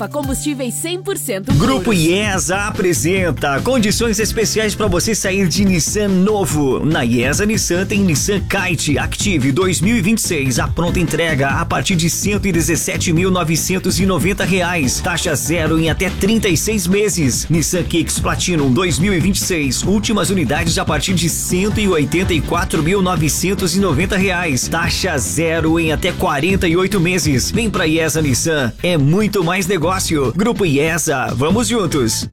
Combustíveis 100% Grupo IESA apresenta condições especiais para você sair de Nissan novo. Na IESA Nissan tem Nissan Kite Active 2026, a pronta entrega a partir de R$ 117.990. Taxa zero em até 36 meses. Nissan Kicks Platinum 2026, últimas unidades a partir de R$ 184.990. Taxa zero em até 48 meses. Vem pra IESA Nissan, é muito mais negócio. Grupo IESA, vamos juntos.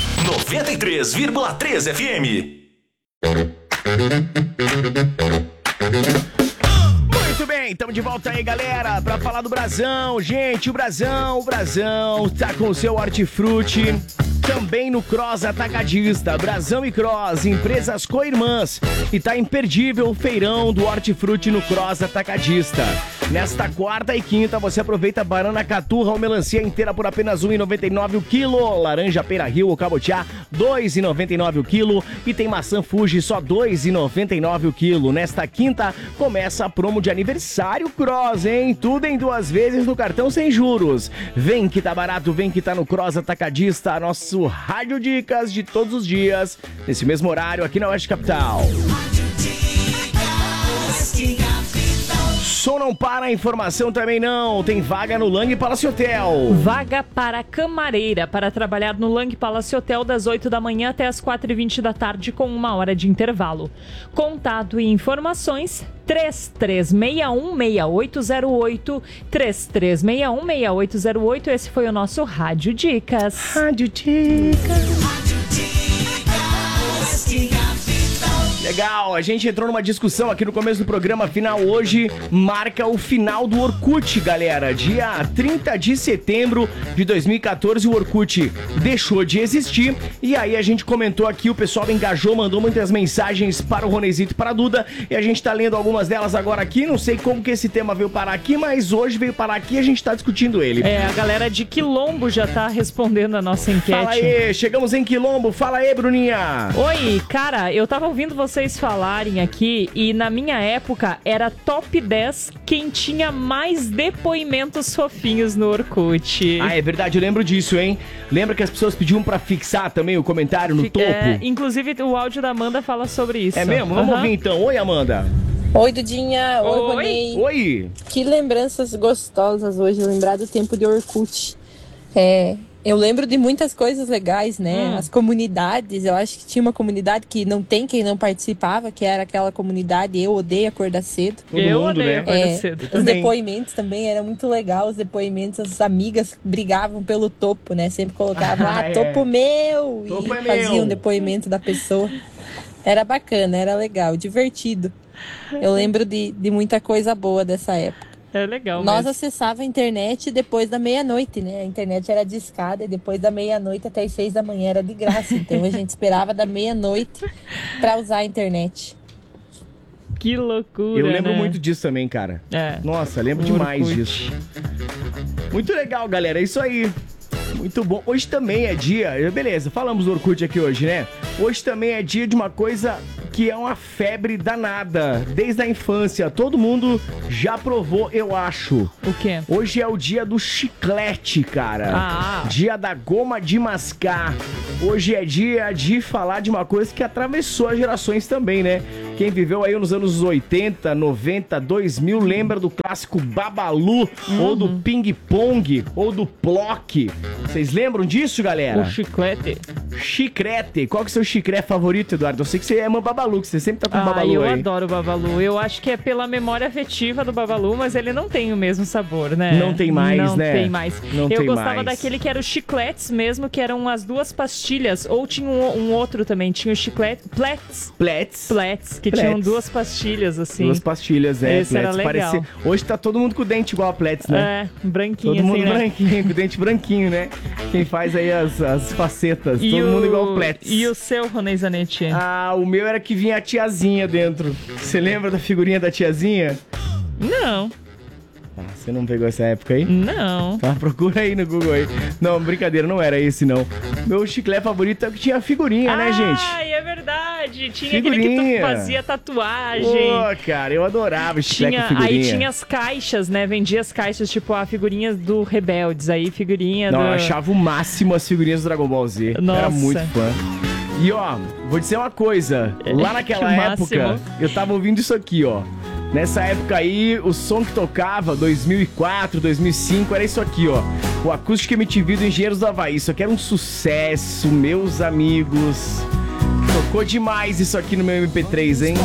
93,3 FM. Muito bem, estamos de volta aí, galera, pra falar do Brasão. Gente, o Brasão tá com o seu hortifruti também no Cross Atacadista. Brasão e Cross, empresas co-irmãs. E tá imperdível o feirão do hortifruti no Cross Atacadista. Nesta quarta e quinta, você aproveita banana caturra ou melancia inteira por apenas R$ 1,99 o quilo. Laranja Pera Rio ou cabotiá, R$ 2,99 o quilo. E tem maçã Fuji, só R$ 2,99 o quilo. Nesta quinta, começa a promo de aniversário Cross, hein? Tudo em 2 vezes no cartão sem juros. Vem que tá barato, vem que tá no Cross Atacadista. Nosso Rádio Dicas de todos os dias, nesse mesmo horário, aqui na Oeste Capital. Som não para, a informação também não. Tem vaga no Lang Palace Hotel. Vaga para camareira, para trabalhar no Lang Palace Hotel das 8 da manhã até as 4h20 da tarde com 1 hora de intervalo. Contato e informações 3361-6808, 3361-6808. Esse foi o nosso Rádio Dicas. Rádio Dicas. Legal, a gente entrou numa discussão aqui no começo do programa. Final hoje marca o final do Orkut, galera. Dia 30 de setembro de 2014, o Orkut deixou de existir. E aí a gente comentou aqui, o pessoal engajou, mandou muitas mensagens para o Ronezito e para a Duda. E a gente tá lendo algumas delas agora aqui. Não sei como que esse tema veio parar aqui, mas hoje veio parar aqui e a gente tá discutindo ele. É, a galera de Quilombo já tá respondendo a nossa enquete. Fala aí, chegamos em Quilombo. Fala aí, Bruninha. Oi, cara, eu tava ouvindo vocês falarem aqui e na minha época era top 10 quem tinha mais depoimentos fofinhos no Orkut. Ah, é verdade, eu lembro disso, hein? Lembra que as pessoas pediam pra fixar também o comentário no topo? Inclusive o áudio da Amanda fala sobre isso. É mesmo? Vamos ouvir então. Oi, Amanda. Oi, Dudinha. Oi, Ronei. Oi. Que lembranças gostosas hoje, lembrar do tempo de Orkut. Eu lembro de muitas coisas legais, né? As comunidades, eu acho que tinha uma comunidade que não tem quem não participava, que era aquela comunidade Eu Odeio Acordar Cedo. Eu odeio acordar cedo. Os depoimentos também, era muito legal, os depoimentos, as amigas brigavam pelo topo, né? Sempre colocavam, topo meu! Topo e faziam um depoimento da pessoa. Era bacana, era legal, divertido. Eu lembro de muita coisa boa dessa época. É legal. Nós acessávamos a internet depois da meia-noite, né? A internet era discada e depois da meia-noite até as 6 da manhã era de graça. Então a gente esperava da meia-noite pra usar a internet. Que loucura, Eu lembro né? muito disso também, cara. É. Nossa, lembro demais disso. Muito legal, galera. É isso aí. Muito bom. Hoje também é dia... Beleza, falamos do Orkut aqui hoje, né? Hoje também é dia de uma coisa que é uma febre danada. Desde a infância. Todo mundo já provou, eu acho. O quê? Hoje é o dia do chiclete, cara. Dia da goma de mascar. Hoje é dia de falar de uma coisa que atravessou as gerações também, né? Quem viveu aí nos anos 80, 90, 2000 lembra do clássico Babalu, ou do Ping Pong, ou do Plock. Vocês lembram disso, galera? O chiclete. Chicrete. Qual que é o seu chicrete favorito, Eduardo? Eu sei que você ama Babalu, que você sempre tá com Babalu eu aí. adoro o Babalu. Eu acho que é pela memória afetiva do Babalu, mas ele não tem o mesmo sabor, né? Não tem mais, não né? Não tem mais. Não eu tem gostava mais. daquele que era os chicletes mesmo, que eram as 2 pastilhas, ou tinha um outro também, tinha o chiclete... Plets, que tinham 2 pastilhas, assim. 2 pastilhas, Esse Plets. era legal. Hoje tá todo mundo com o dente igual a Plets, né? Branquinho todo assim, mundo né? branquinho, com o dente branquinho, né? Quem faz aí as facetas, todo mundo igual o Plets. E o seu, Ronei Zanetti? O meu era que vinha a tiazinha dentro. Você lembra da figurinha da tiazinha? Não. Você não pegou essa época aí? Não. Tá, procura aí no Google aí. Não, brincadeira, não era esse não. Meu chiclete favorito é o que tinha a figurinha, né, gente? é verdade. Tinha aquele que tu fazia tatuagem. Pô, cara, eu adorava esse figurinha. Aí tinha as caixas, né? Vendia as caixas, tipo, a figurinha do Rebeldes. Aí figurinha Não, eu achava o máximo as figurinhas do Dragon Ball Z. Nossa. Era muito fã. E ó, vou dizer uma coisa. Lá naquela época, eu tava ouvindo isso aqui, ó. Nessa época aí, o som que tocava, 2004, 2005, era isso aqui, ó. O Acústica MTV do Engenheiros do Havaí. Isso aqui era um sucesso, meus amigos. Tocou demais isso aqui no meu MP3, hein?